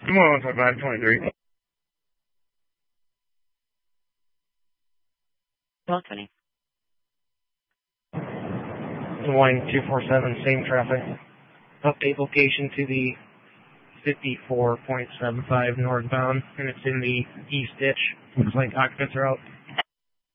Come on, 523. Balcony. Line 247, same traffic. Update location to the 54.75 northbound, and it's in the east ditch. Looks like occupants are out.